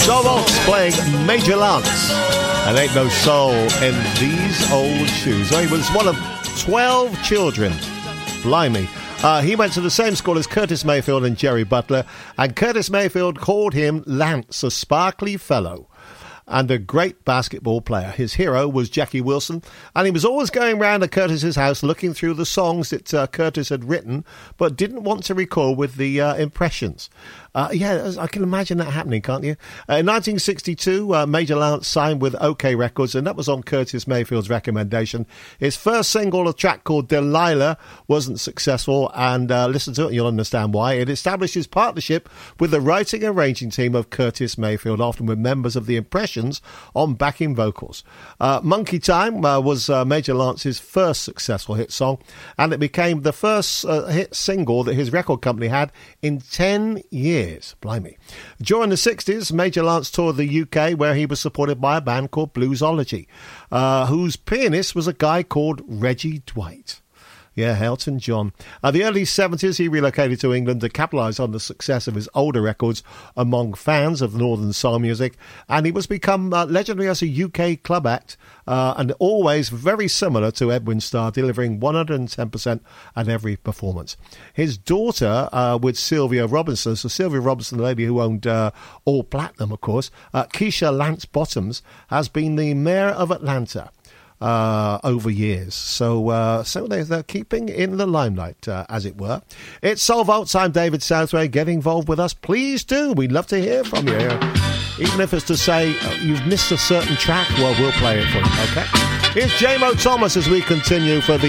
Joe Waltz playing Major Lance. And ain't no soul in these old shoes. He was one of 12 children. Blimey. He went to the same school as Curtis Mayfield and Jerry Butler, and Curtis Mayfield called him Lance, a sparkly fellow and a great basketball player. His hero was Jackie Wilson, and he was always going round at Curtis's house looking through the songs that Curtis had written, but didn't want to record with the impressions. Yeah, I can imagine that happening, can't you? In 1962, Major Lance signed with OK Records, and that was on Curtis Mayfield's recommendation. His first single, a track called Delilah, wasn't successful, and listen to it and you'll understand why. It established his partnership with the writing and arranging team of Curtis Mayfield, often with members of the Impressions on backing vocals. Monkey Time was Major Lance's first successful hit song, and it became the first hit single that his record company had in 10 years. Blimey. During the 60s, Major Lance toured the UK, where he was supported by a band called Bluesology, whose pianist was a guy called Reggie Dwight. Yeah, Elton John. The early 70s, he relocated to England to capitalise on the success of his older records among fans of Northern Soul music, and he was become legendary as a UK club act, and always very similar to Edwin Starr, delivering 110% at every performance. His daughter, with Sylvia Robinson, so Sylvia Robinson, the lady who owned All Platinum, of course, Keisha Lance Bottoms, has been the mayor of Atlanta over years. So they're keeping in the limelight, as it were. It's Soul Vaults. I'm David Southway. Get involved with us. Please do. We'd love to hear from you. Even if it's to say you've missed a certain track, well, we'll play it for you, okay? Here's J-Mo Thomas as we continue for the